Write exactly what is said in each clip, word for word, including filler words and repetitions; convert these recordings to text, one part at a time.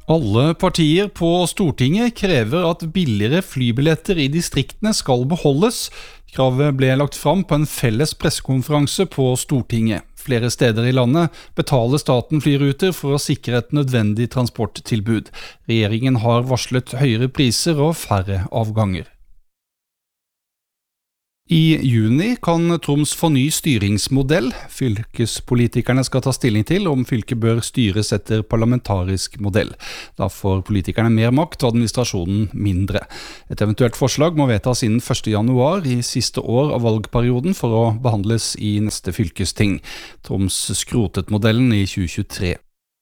Alle partier på Stortinget krever at billigere flybilletter i distriktene skal beholdes. Kravet ble lagt fram på en felles pressekonferanse på Stortinget. Flere steder i landet betaler staten flyruter for å sikre et nødvendig transporttilbud. Regjeringen har varslet høyere priser og færre avganger. I juni kan Troms få ny styringsmodell. Fylkespolitikerne skal ta stilling til om fylket bør styres etter parlamentarisk modell. Da får politikerne mer makt og administrasjonen mindre. Et eventuelt forslag må vedtas innen første januar i siste år av valgperioden for å behandles i neste fylkesting. Troms skrotet modellen i tjue tjuetre.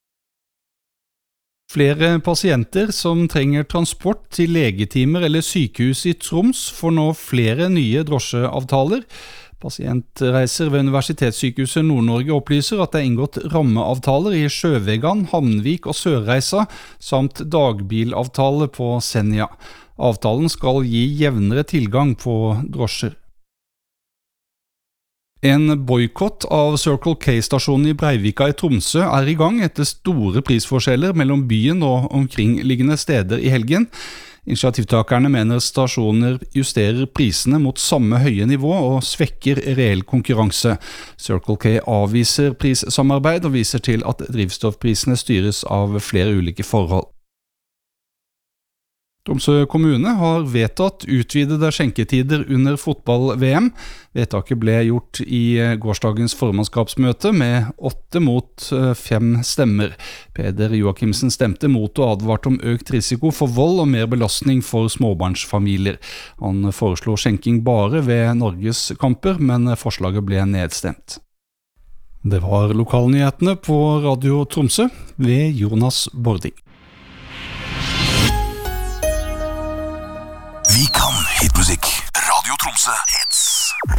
Flere pasienter som trenger transport til legetimer eller sykehus i Troms får nå flere nye drosjeavtaler. Pasientreiser ved Universitetssykehuset Nord-Norge opplyser at det er inngått rammeavtaler i Sjøvegan, Hamnvik og Sørreisa, samt dagbilavtale på Senja. Avtalen skal gi jevnere tilgang på drosjer. En boykott av Circle K-stasjonen i Breivika i Tromsø er i gang etter store prisforskjeller mellom byen og omkringliggende steder i helgen. Initiativtakerne mener stasjoner justerer prisene mot samme høye nivå og svekker reell konkurranse. Circle K avviser prissamarbeid og viser til at drivstoffprisene styres av flere ulike forhold. Tromsø kommune har vedtatt utvidede skjenketider under fotball-V M. Vedtaket ble gjort i gårsdagens formannskapsmøte med åtte mot fem stemmer. Peder Joakimsen stemte mot og advarte om økt risiko for vold og mer belastning for småbarnsfamilier. Han foreslo skjenking bare ved Norges kamper, men forslaget ble nedstemt. Det var lokalnyhetene på Radio Tromsø ved Jonas Bording. Vi kan hitmusikk. Radio Tromsø hits.